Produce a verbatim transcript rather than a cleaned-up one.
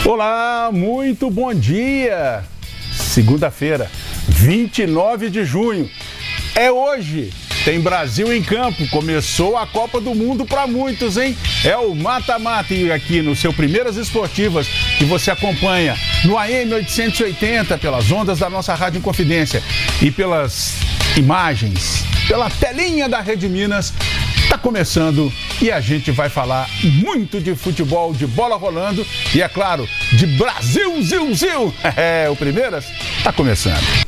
Olá, muito bom dia! Segunda-feira, vinte e nove de junho. É hoje. Tem Brasil em campo. Começou a Copa do Mundo para muitos, hein? É o mata-mata e aqui no seu Primeiras Esportivas, que você acompanha no A M oitocentos e oitenta, pelas ondas da nossa Rádio Inconfidência e pelas imagens, pela telinha da Rede Minas. Tá começando e a gente vai falar muito de futebol, de bola rolando e, é claro, de Brasil, Zil, Zil. É, o Primeiras tá começando.